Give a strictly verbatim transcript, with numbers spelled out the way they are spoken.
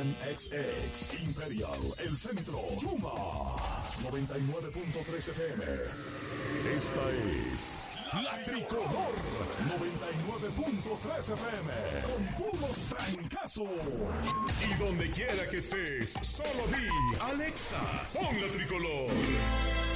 Plan X X, Imperial, El Centro, Chuma, noventa y nueve punto tres F M. Esta es La Tricolor, noventa y nueve punto tres F M, con puros trancazos. Y donde quiera que estés, solo di, Alexa, pon La Tricolor.